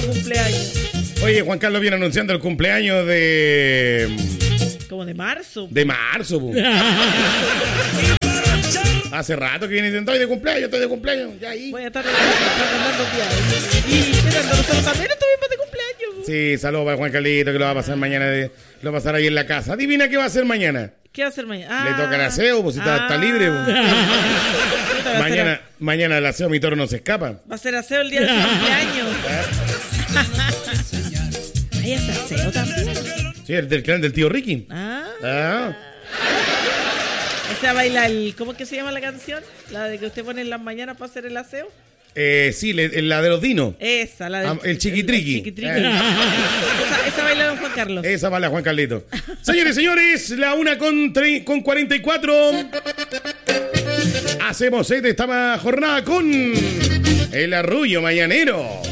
cumpleaños. Oye, Juan Carlos viene anunciando el cumpleaños de... Como de marzo. De marzo, po. Hace rato que viene diciendo, estoy de cumpleaños, ya ahí. Voy a estar recordando días. Y esperando, nosotros también estuvimos de cumpleaños. Sí, saludos para Juan Carlito, que lo va a pasar mañana, lo va a pasar ahí en la casa. Adivina qué va a hacer mañana. ¿Qué va a hacer mañana? Le toca el aseo, pues si está libre. Pues. Mañana el aseo, mi toro no se escapa. Va a ser aseo el día de su cumpleaños. ¿Hay ese aseo también? Sí, el del clan del tío Ricky. Esa baila ¿cómo es que se llama la canción? La de que usted pone en las mañanas para hacer el aseo. Sí, la de los dinos. Esa, la de el chiquitriqui. Esa baila don Juan Carlos. Esa baila Juan Carlito. Señores, la 1:44. Hacemos esta jornada con el arrullo mañanero.